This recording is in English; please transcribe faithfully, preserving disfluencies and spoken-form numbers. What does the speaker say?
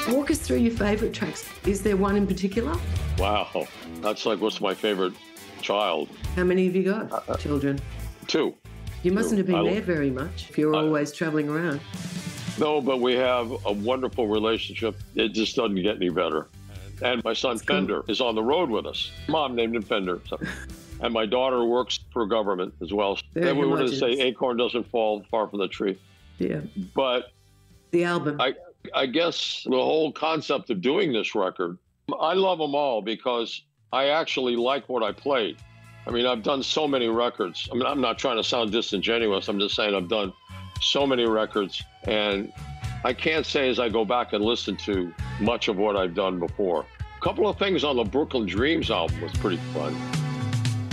Walk us through your favourite tracks. Is there one in particular? Wow. That's like, what's my favorite child? How many have you got, uh, children? Two. You mustn't have been I, there very much if you're I, always travelling around. No, but we have a wonderful relationship. It just doesn't get any better. And my son, That's Fender, cool. is on the road with us. Mom named him Fender. So. And my daughter works for government as well. Very and we wanted to say homogenous. acorn doesn't fall far from the tree. Yeah. But the album. I, I guess the whole concept of doing this record, I love them all because I actually like what I played. I mean, I've done so many records. I mean, I'm not trying to sound disingenuous. I'm just saying I've done so many records. And I can't say as I go back and listen to much of what I've done before. A couple of things on the Brooklyn Dreams album was pretty fun.